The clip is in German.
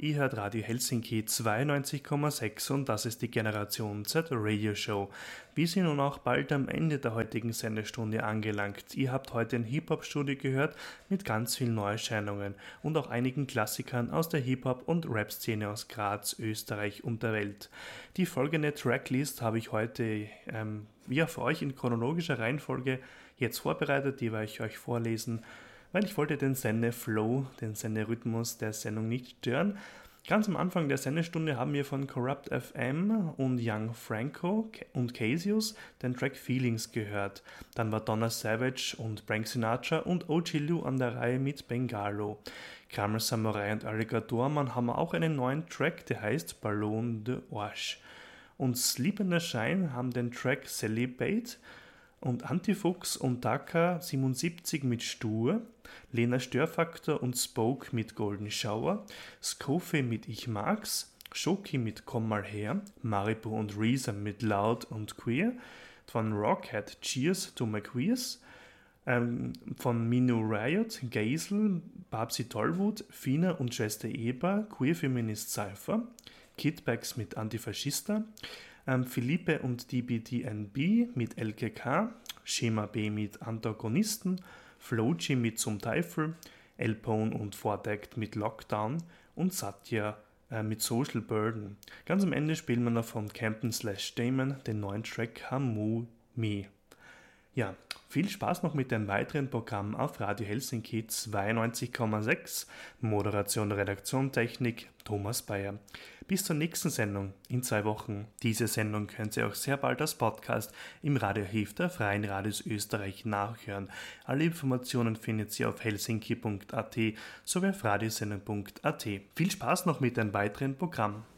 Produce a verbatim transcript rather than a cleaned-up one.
Ihr hört Radio Helsinki zweiundneunzig Komma sechs und das ist die Generation Z Radio Show. Wir sind nun auch bald am Ende der heutigen Sendestunde angelangt. Ihr habt heute ein Hip-Hop-Studio gehört mit ganz vielen Neuerscheinungen und auch einigen Klassikern aus der Hip-Hop- und Rap-Szene aus Graz, Österreich und der Welt. Die folgende Tracklist habe ich heute ähm, ja, für euch in chronologischer Reihenfolge jetzt vorbereitet, die werde ich euch vorlesen, weil ich wollte den Sendeflow, den Senderhythmus der Sendung nicht stören. Ganz am Anfang der Sendestunde haben wir von Corrupt F M und Young Franco und Casius den Track Feelings gehört. Dann war Donna Savage und Frank Sinatra und O G Lou an der Reihe mit Bengalo. Kramer Samurai und Alligatorman haben auch einen neuen Track, der heißt Ballon de Orge. Und Sleep in the Shine haben den Track Celibate. Und Antifuchs und Daka siebenundsiebzig mit Stur, Lena Störfaktor und Spoke mit Golden Shower, Skofi mit Ich Mag's, Shoki mit Komm mal her, Maribu und Reza mit Loud und Queer, von Rockhead Cheers to My Queers, ähm, von Minu Riot, Geisel, Babsi Tollwut, Fina und Schwester Eber, Queer Feminist Cypher, Kidbags mit Antifaschista, ähm, Philippe und D B D N B mit L K K, Schema B mit Antagonisten, Floji mit Zum Teufel, Elpone und Vordeckt mit Lockdown und Satya äh, mit Social Burden. Ganz am Ende spielen wir noch von Campton slash Damon den neuen Track Hamu Me. Ja, viel Spaß noch mit dem weiteren Programm auf Radio Helsinki zweiundneunzig Komma sechs. Moderation, Redaktion, Technik, Thomas Bayer. Bis zur nächsten Sendung in zwei Wochen. Diese Sendung könnt ihr auch sehr bald als Podcast im Radioarchiv der Freien Radios Österreich nachhören. Alle Informationen findet ihr auf helsinki punkt at sowie auf radiosendung punkt at. Viel Spaß noch mit dem weiteren Programm.